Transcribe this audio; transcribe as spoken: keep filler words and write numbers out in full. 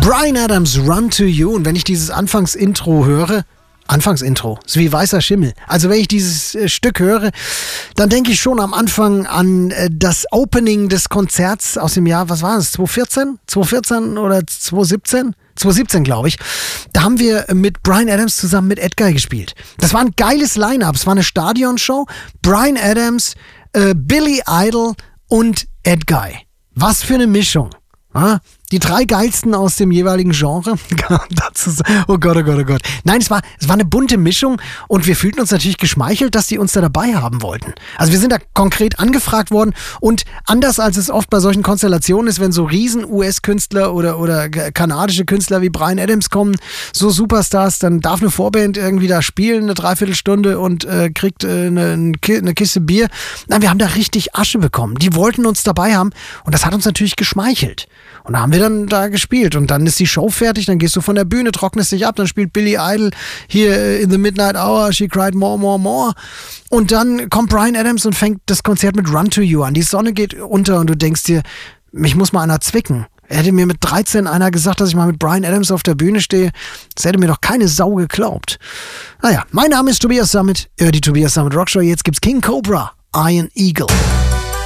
Bryan Adams, Run to You. Und wenn ich dieses Anfangsintro höre, Anfangsintro, ist wie weißer Schimmel. Also wenn ich dieses äh, Stück höre, dann denke ich schon am Anfang an äh, das Opening des Konzerts aus dem Jahr, was war es, zwanzig vierzehn? zwanzig vierzehn oder zwanzig siebzehn? zwanzig siebzehn, glaube ich. Da haben wir mit Bryan Adams zusammen mit Edguy gespielt. Das war ein geiles Line-Up. Es war eine Stadionshow. Bryan Adams, äh, Billy Idol und Edguy. Was für eine Mischung. Ah, die drei geilsten aus dem jeweiligen Genre. Oh Gott, oh Gott, oh Gott. Nein, es war, es war eine bunte Mischung und wir fühlten uns natürlich geschmeichelt, dass die uns da dabei haben wollten. Also wir sind da konkret angefragt worden und anders als es oft bei solchen Konstellationen ist, wenn so riesen U S-Künstler oder, oder kanadische Künstler wie Bryan Adams kommen, so Superstars, dann darf eine Vorband irgendwie da spielen, eine Dreiviertelstunde und äh, kriegt äh, eine, eine Kiste Bier. Nein, wir haben da richtig Asche bekommen. Die wollten uns dabei haben und das hat uns natürlich geschmeichelt. Und da haben wir dann da gespielt und dann ist die Show fertig, dann gehst du von der Bühne, trocknest dich ab, dann spielt Billy Idol hier in the Midnight Hour, She Cried More, More, More und dann kommt Bryan Adams und fängt das Konzert mit Run to You an. Die Sonne geht unter und du denkst dir, mich muss mal einer zwicken. Hätte mir mit dreizehn einer gesagt, dass ich mal mit Bryan Adams auf der Bühne stehe, das hätte mir doch keine Sau geglaubt. Naja, mein Name ist Tobias Sammet, äh, die Tobias Sammet Rockshow, jetzt gibt's King Cobra, Iron Eagle.